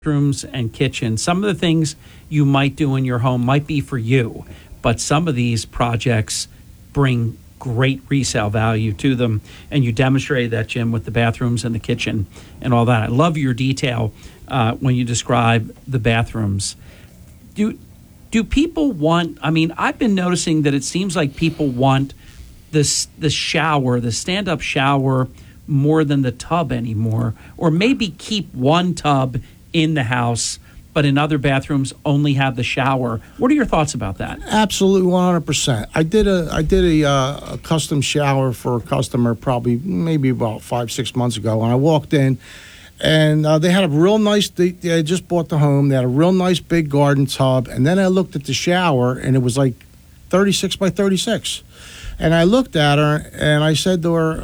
bathrooms and kitchens. Some of the things you might do in your home might be for you, but some of these projects bring great resale value to them, and you demonstrated that, Jim, with the bathrooms and the kitchen and all that. I love your detail when you describe the bathrooms. Do people want, I mean, I've been noticing that it seems like people want the shower, the stand-up shower, more than the tub anymore, or maybe keep one tub in the house, but in other bathrooms only have the shower. What are your thoughts about that? Absolutely, 100%. I did a custom shower for a customer probably maybe about 5-6 months ago, and I walked in, and they had a real nice. They had just bought the home. They had a real nice big garden tub, and then I looked at the shower, and it was like 36 by 36. And I looked at her, and I said to her,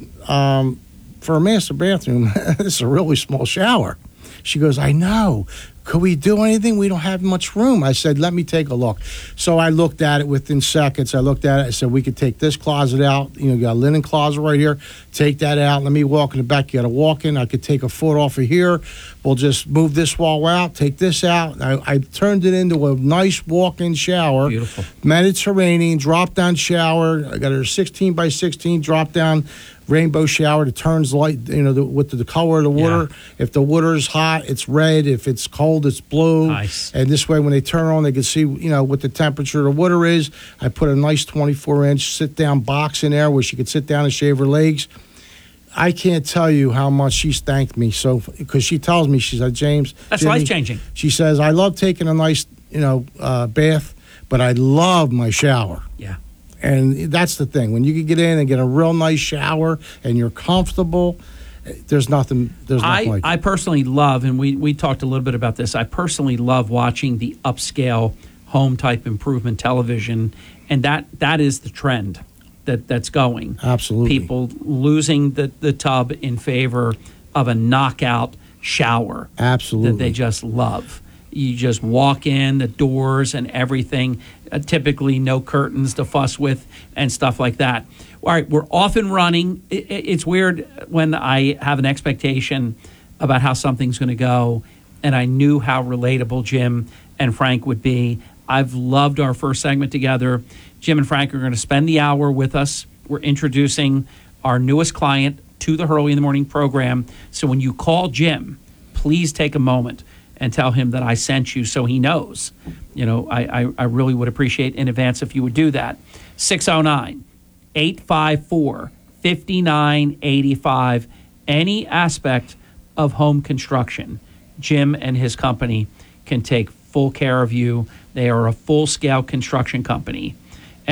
for a master bathroom, this is a really small shower. She goes, I know. Could we do anything? We don't have much room. I said, let me take a look. So I looked at it within seconds. I looked at it. I said, we could take this closet out. You got a linen closet right here. Take that out. Let me walk in the back. You got to walk in. I could take a foot off of here. We'll just move this wall out, take this out. I turned it into a nice walk-in shower. Beautiful. Mediterranean, drop-down shower. I got a 16 by 16 drop-down rainbow shower that turns light, with the color of the water. Yeah. If the water is hot, it's red. If it's cold, it's blue. Nice. And this way, when they turn on, they can see, what the temperature of the water is. I put a nice 24-inch sit-down box in there where she could sit down and shave her legs. I can't tell you how much she's thanked me. So, because she tells me, she said, James, that's Jimmy, life-changing. She says, I love taking a nice, bath, but I love my shower. Yeah. And that's the thing. When you can get in and get a real nice shower and you're comfortable, there's nothing like it. I personally love, and we talked a little bit about this, I personally love watching the upscale home-type improvement television, and that is the trend that's going. Absolutely. People losing the tub in favor of a knockout shower. Absolutely. That they just love. You just walk in, the doors and everything, typically no curtains to fuss with and stuff like that. All right, we're off and running. It's weird when I have an expectation about how something's going to go, and I knew how relatable Jim and Frank would be. I've loved our first segment together. Jim and Frank are going to spend the hour with us. We're introducing our newest client to the Hurley in the Morning program. So when you call Jim, please take a moment and tell him that I sent you so he knows. I really would appreciate in advance if you would do that. 609-854-5985. Any aspect of home construction, Jim and his company can take full care of you. They are a full-scale construction company.